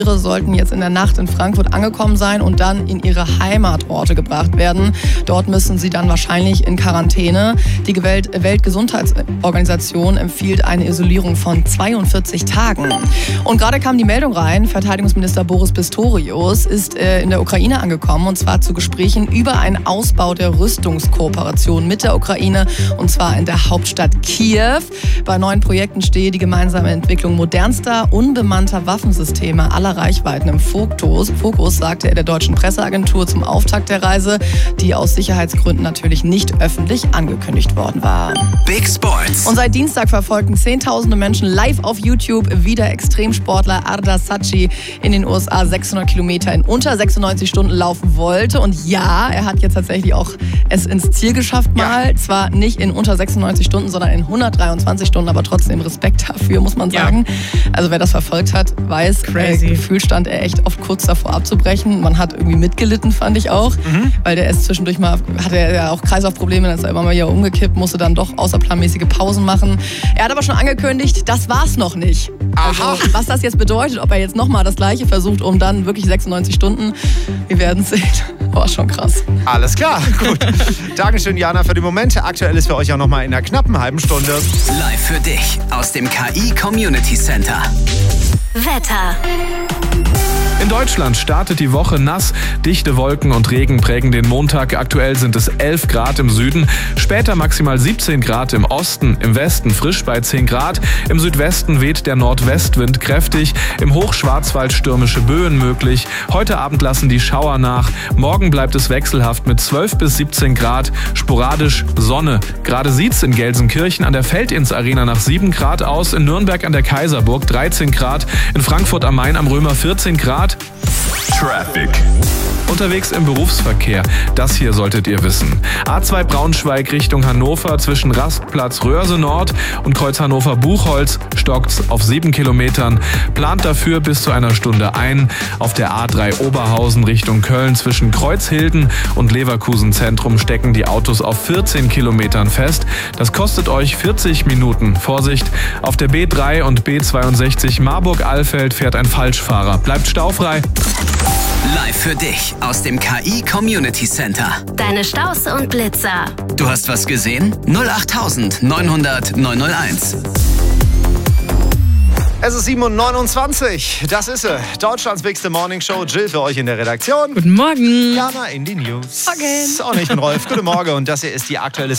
sollten jetzt in der Nacht in Frankfurt angekommen sein und dann in ihre Heimatorte gebracht werden. Dort müssen sie dann wahrscheinlich in Quarantäne. Die Weltgesundheitsorganisation empfiehlt eine Isolierung von 42 Tagen. Und gerade kam die Meldung rein, Verteidigungsminister Boris Pistorius ist in der Ukraine angekommen, und zwar zu Gesprächen über einen Ausbau der Rüstungskooperation mit der Ukraine, und zwar in der Hauptstadt Kiew. Bei neuen Projekten stehe die gemeinsame Entwicklung modernster, unbemannter Waffensysteme aller Reichweiten im Fokus, sagte er der deutschen Presseagentur zum Auftakt der Reise, die aus Sicherheitsgründen natürlich nicht öffentlich angekündigt worden war. Big Sports. Und seit Dienstag verfolgten Zehntausende Menschen live auf YouTube, wie der Extremsportler Arda Saci in den USA 600 Kilometer in unter 96 Stunden laufen wollte. Und ja, er hat jetzt tatsächlich auch es ins Ziel geschafft mal. Ja. Zwar nicht in unter 96 Stunden, sondern in 123 Stunden, aber trotzdem Respekt dafür, muss man sagen. Ja. Also wer das verfolgt hat, weiß, gefühlt stand er echt oft kurz davor abzubrechen. Man hat irgendwie mitgelitten, fand ich auch, weil der ist zwischendurch mal, hatte er ja auch Kreislaufprobleme, dann ist er immer mal wieder umgekippt, musste dann doch außerplanmäßige Pausen machen. Er hat aber schon angekündigt, das war's noch nicht. Also, was das jetzt bedeutet, ob er jetzt nochmal das Gleiche versucht, um dann wirklich 96 Stunden, wir werden sehen. Aber schon krass. Alles klar, gut. Dankeschön, Jana, für die Momente. Aktuell ist für euch auch nochmal in einer knappen halben Stunde. Live für dich aus dem KI Community Center. Wetter. In Deutschland startet die Woche nass. Dichte Wolken und Regen prägen den Montag. Aktuell sind es 11 Grad im Süden, später maximal 17 Grad im Osten, im Westen frisch bei 10 Grad. Im Südwesten weht der Nordwestwind kräftig, im Hochschwarzwald stürmische Böen möglich. Heute Abend lassen die Schauer nach. Morgen bleibt es wechselhaft mit 12 bis 17 Grad, sporadisch Sonne. Gerade sieht's in Gelsenkirchen an der Feldins-Arena nach 7 Grad aus, in Nürnberg an der Kaiserburg 13 Grad, in Frankfurt am Main am Römer 14 Grad. Traffic. Unterwegs im Berufsverkehr, das hier solltet ihr wissen. A2 Braunschweig Richtung Hannover zwischen Rastplatz Röhrse Nord und Kreuz Hannover-Buchholz stockt's auf 7 Kilometern. Plant dafür bis zu einer Stunde ein. Auf der A3 Oberhausen Richtung Köln zwischen Kreuzhilden und Leverkusen Zentrum stecken die Autos auf 14 Kilometern fest. Das kostet euch 40 Minuten. Vorsicht, auf der B3 und B62 Marburg-Allfeld fährt ein Falschfahrer. Bleibt staufrei. Live für dich aus dem KI Community Center. Deine Staus und Blitzer. Du hast was gesehen? 08000 900 901. Es ist 7:29 Uhr. Das ist sie. Deutschlands bigste Morningshow. Jill für euch in der Redaktion. Guten Morgen. Jana in die News. Morgen. Und ich bin Rolf. Guten Morgen. Und das hier ist die aktuelle